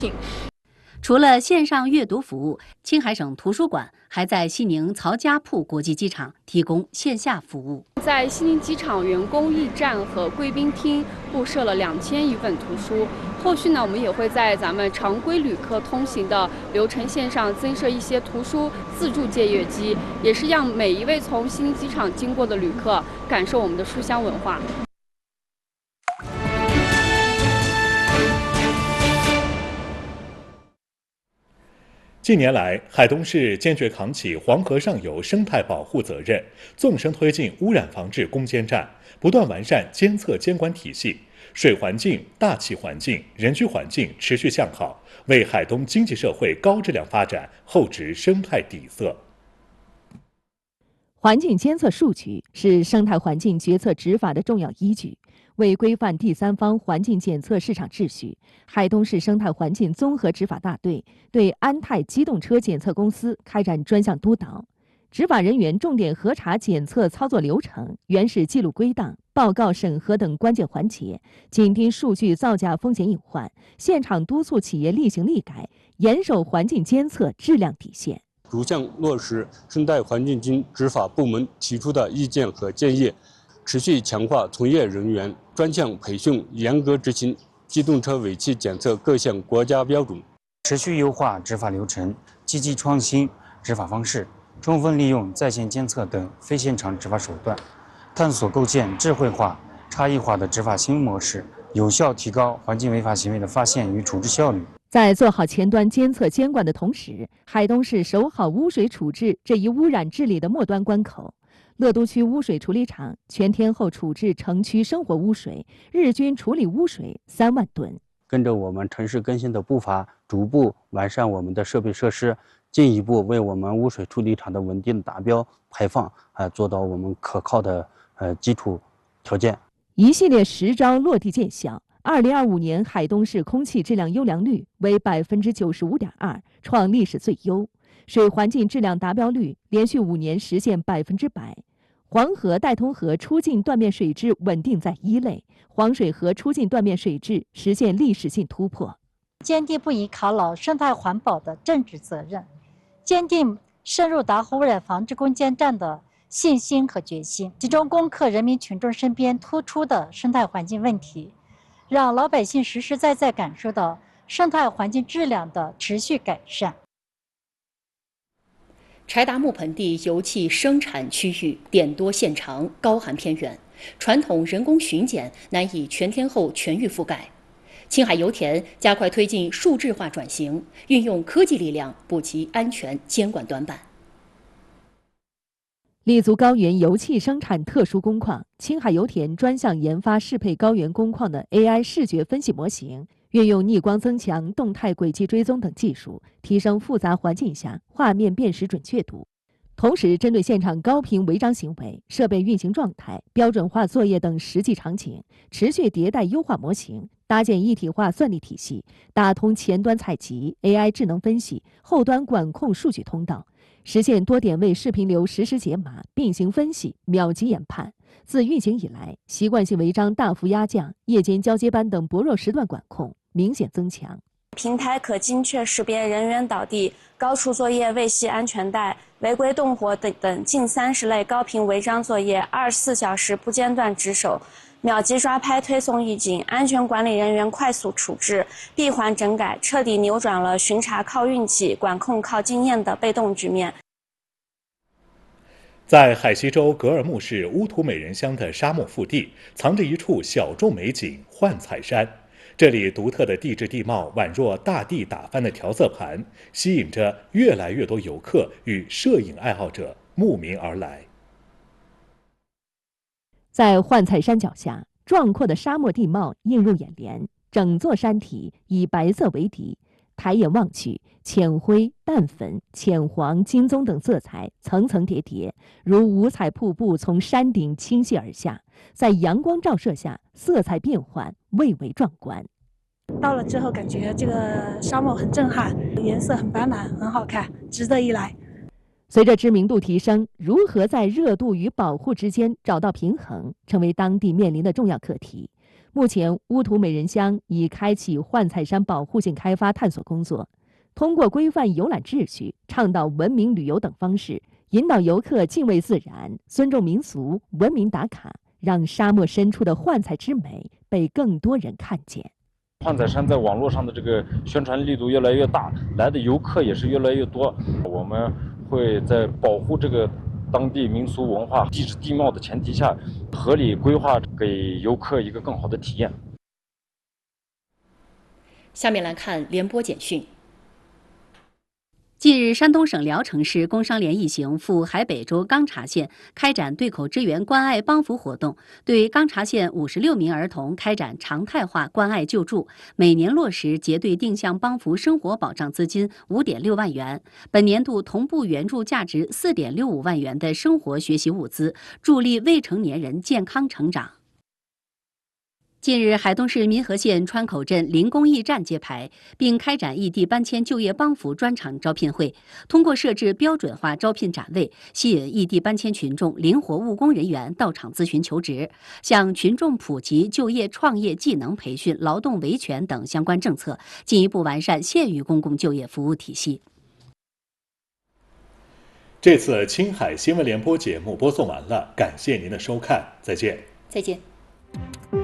除了线上阅读服务，青海省图书馆还在西宁曹家铺国际机场提供线下服务。 在西宁机场员工驿站和贵宾厅布设了2000余本图书。后续呢，我们也会在咱们常规旅客通行的流程线上增设一些图书自助借阅机，也是让每一位从西宁机场经过的旅客感受我们的书香文化。 近年来，海东市坚决扛起黄河上游生态保护责任，纵深推进污染防治攻坚战，不断完善监测监管体系，水环境、大气环境、人居环境持续向好，为海东经济社会高质量发展厚植生态底色。 环境监测数据是生态环境决策执法的重要依据。为规范第三方环境检测市场秩序，海东市生态环境综合执法大队对安泰机动车检测公司开展专项督导，执法人员重点核查检测操作流程、原始记录归档、报告审核等关键环节，紧盯数据造假风险隐患，现场督促企业立行立改，严守环境监测质量底线。 逐项落实生态环境厅执法部门提出的意见和建议，持续强化从业人员专项培训，严格执行机动车尾气检测各项国家标准， 持续优化执法流程，积极创新执法方式，充分利用在线监测等非现场执法手段，探索构建智慧化、差异化的执法新模式，有效提高环境违法行为的发现与处置效率。 在做好前端监测监管的同时，海东市守好污水处置这一污染治理的末端关口。乐都区污水处理厂全天候处置城区生活污水，日均处理污水3万吨。 跟着我们城市更新的步伐，逐步完善我们的设备设施，进一步为我们污水处理厂的稳定达标排放做到我们可靠的基础条件。 一系列实招落地见效。2025年海东市空气质量优良率为95.2%，创历史最优。水环境质量达标率连续5年实现100%。黄河岱通河出境断面水质稳定在1类，黄水河出境断面水质实现历史性突破。 坚定不移恪牢生态环保的政治责任，坚定深入打好污染防治攻坚战的信心和决心，集中攻克人民群众身边突出的生态环境问题，让老百姓实实在在感受到生态环境质量的持续改善。 柴达木盆地油气生产区域点多线长，高寒偏远，传统人工巡检难以全天候全域覆盖。青海油田加快推进数字化转型，运用科技力量补齐安全监管短板。 立足高原油气生产特殊工况，青海油田专项研发适配高原工况的 AI 视觉分析模型，运用逆光增强、动态轨迹追踪等技术，提升复杂环境下画面辨识准确度。同时，针对现场高频违章行为、设备运行状态、标准化作业等实际场景，持续迭代优化模型，搭建一体化算力体系，打通前端采集、AI 智能分析、后端管控数据通道，实现多点位视频流实时解码、并行分析、秒级研判。自运行以来，习惯性违章大幅压降，夜间交接班等薄弱时段管控明显增强。 平台可精确识别人员倒地、高处作业未系安全带、违规动火等近30类高频违章作业，24小时不间断值守，秒级抓拍推送预警，安全管理人员快速处置，闭环整改，彻底扭转了巡查靠运气、管控靠经验的被动局面。 在海西州格尔木市乌图美人乡的沙漠腹地，藏着一处小众美景——幻彩山。这里独特的地质地貌宛若大地打翻的调色盘，吸引着越来越多游客与摄影爱好者慕名而来。 在幻彩山脚下，壮阔的沙漠地貌映入眼帘，整座山体以白色为底，抬眼望去，浅灰、淡粉、浅黄、金棕等色彩层层叠叠，如五彩瀑布从山顶倾泻而下，在阳光照射下，色彩变幻，蔚为壮观。 到了之后，感觉这个沙漠很震撼，颜色很斑斓，很好看，值得一来。 随着知名度提升，如何在热度与保护之间找到平衡，成为当地面临的重要课题。 目前，乌图美人乡已开启幻彩山保护性开发探索工作，通过规范游览秩序、倡导文明旅游等方式，引导游客敬畏自然、尊重民俗、文明打卡，让沙漠深处的幻彩之美被更多人看见。 幻彩山在网络上的这个宣传力度越来越大，来的游客也是越来越多。我们会在保护这个当地民俗文化、地质地貌的前提下，合理规划，给游客一个更好的体验。 下面来看联播简讯。 近日，山东省聊城市工商联一行赴海北州钢察县开展对口支援关爱帮扶活动，对钢察县56名儿童开展常态化关爱救助，每年落实结对定向帮扶生活保障资金5.6万元，本年度同步援助价值4.65万元的生活学习物资，助力未成年人健康成长。近日，海东市民和县川口镇零公益站揭牌，并开展异地搬迁就业帮扶专场招聘会，通过设置标准化招聘展位，吸引异地搬迁群众灵活务工人员到场咨询求职，向群众普及就业创业技能培训、劳动维权等相关政策，进一步完善县域公共就业服务体系。 这次青海新闻联播节目播送完了，感谢您的收看，再见。 再见。